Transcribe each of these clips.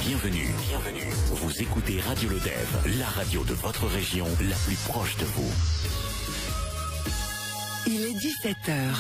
Bienvenue. Vous écoutez Radio Le Dev, la radio de votre région, la plus proche de vous. Il est 17h.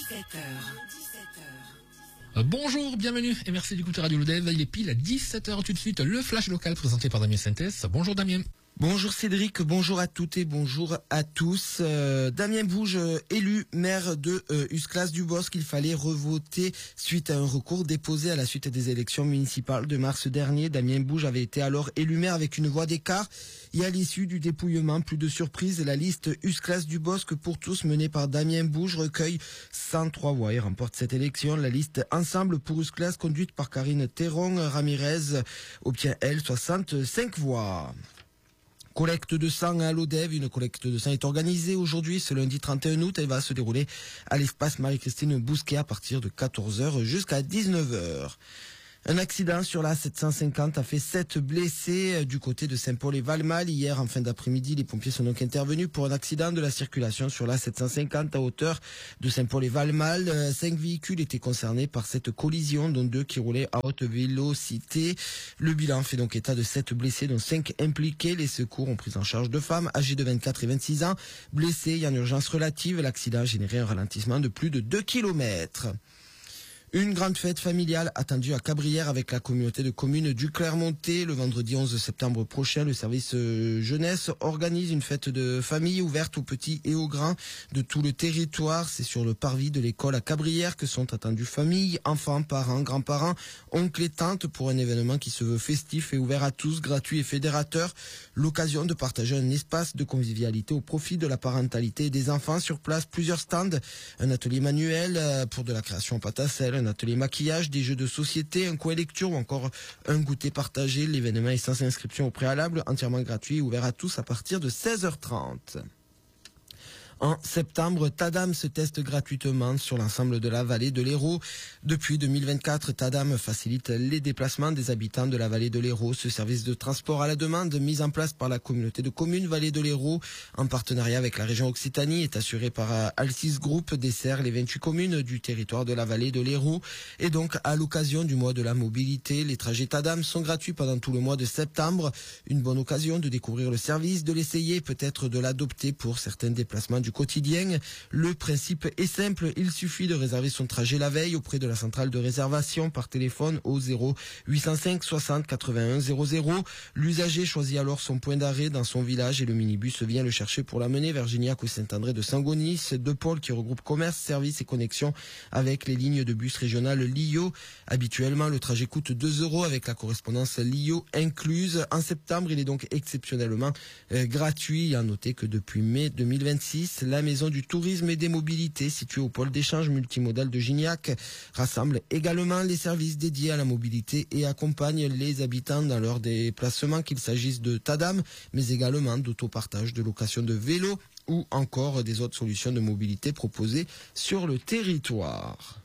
Bonjour, bienvenue et merci d'écouter Radio Le Dev. Il est pile à 17h tout de suite, le flash local présenté par Damien Sintès. Bonjour Damien. Bonjour Cédric, bonjour à toutes et bonjour à tous. Damien Bouge, élu maire de Usclas-du-Bosc, il fallait revoter suite à un recours déposé à la suite des élections municipales de mars dernier. Damien Bouge avait été alors élu maire avec une voix d'écart. Et à l'issue du dépouillement, plus de surprise, la liste Usclas-du-Bosc pour tous menée par Damien Bouge recueille 103 voix et remporte cette élection. La liste Ensemble pour Usclas, conduite par Karine Théron-Ramirez, obtient elle 65 voix. Collecte de sang à l'ODEV. Une collecte de sang est organisée aujourd'hui, ce lundi 31 août. Elle va se dérouler à l'espace Marie-Christine Bousquet à partir de 14h jusqu'à 19h. Un accident sur la 750 a fait 7 blessés du côté de Saint-Paul et Valmal. Hier, en fin d'après-midi, les pompiers sont donc intervenus pour un accident de la circulation sur la 750 à hauteur de Saint-Paul et Valmal. 5 véhicules étaient concernés par cette collision, dont 2 qui roulaient à haute vélocité. Le bilan fait donc état de 7 blessés, dont 5 impliqués. Les secours ont pris en charge 2 femmes âgées de 24 et 26 ans. Blessées et en urgence relative, l'accident a généré un ralentissement de plus de 2 km. Une grande fête familiale attendue à Cabrières avec la communauté de communes du Clermontais. Le vendredi 11 septembre prochain, le service jeunesse organise une fête de famille ouverte aux petits et aux grands de tout le territoire. C'est sur le parvis de l'école à Cabrières que sont attendus familles, enfants, parents, grands-parents, oncles et tantes pour un événement qui se veut festif et ouvert à tous, gratuit et fédérateur. L'occasion de partager un espace de convivialité au profit de la parentalité et des enfants. Sur place, plusieurs stands, un atelier manuel pour de la création pâte à sel, un atelier maquillage, des jeux de société, un coin lecture ou encore un goûter partagé. L'événement est sans inscription au préalable, entièrement gratuit et ouvert à tous à partir de 16h30. En septembre, Tadam se teste gratuitement sur l'ensemble de la vallée de l'Hérault. Depuis 2024, Tadam facilite les déplacements des habitants de la vallée de l'Hérault. Ce service de transport à la demande, mis en place par la communauté de communes Vallée de l'Hérault, en partenariat avec la région Occitanie, est assuré par Alcis Group, dessert les 28 communes du territoire de la vallée de l'Hérault. Et donc, à l'occasion du mois de la mobilité, les trajets Tadam sont gratuits pendant tout le mois de septembre. Une bonne occasion de découvrir le service, de l'essayer, peut-être de l'adopter pour certains déplacements du quotidien. Le principe est simple, il suffit de réserver son trajet la veille auprès de la centrale de réservation par téléphone au 0805 60 81 00. L'usager choisit alors son point d'arrêt dans son village et le minibus vient le chercher pour l'amener vers Gignac ou Saint-André de Sangonis, 2 pôles qui regroupent commerce, services et connexions avec les lignes de bus régionales LIO. Habituellement, le trajet coûte 2 € avec la correspondance LIO incluse. En septembre, il est donc exceptionnellement gratuit. À noter que depuis mai 2026, la Maison du Tourisme et des Mobilités, située au pôle d'échange multimodal de Gignac, rassemble également les services dédiés à la mobilité et accompagne les habitants dans leurs déplacements, qu'il s'agisse de Tadam, mais également d'autopartage, de location de vélos ou encore des autres solutions de mobilité proposées sur le territoire.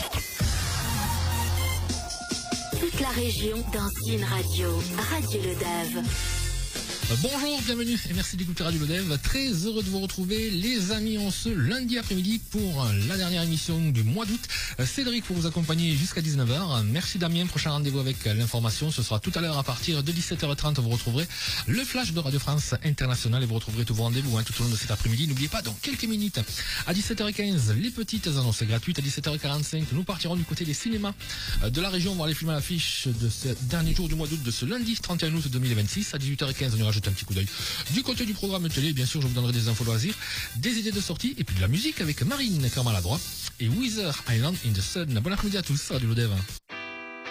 Toute la région dans une radio. Radio Le Dev. Bonjour, bienvenue et merci d'écouter Radio Le Dev. Très heureux de vous retrouver les amis en ce lundi après-midi pour la dernière émission du mois d'août. Cédric pour vous accompagner jusqu'à 19h. Merci Damien, prochain rendez-vous avec l'information. Ce sera tout à l'heure à partir de 17h30. Vous retrouverez le flash de Radio France Internationale et vous retrouverez tous vos rendez-vous tout au long de cet après-midi. N'oubliez pas, dans quelques minutes, à 17h15, les petites annonces gratuites. À 17h45, nous partirons du côté des cinémas de la région voir les films à l'affiche de ce dernier jour du mois d'août de ce lundi 31 août 2026. À 18h15, on ira jeter un petit coup d'œil du côté du programme télé. Bien sûr, je vous donnerai des infos loisirs, des idées de sortie et puis de la musique avec Marine Carmaladroit et Wither Island in the Sun. Bon après-midi à tous, Radio Le Dev.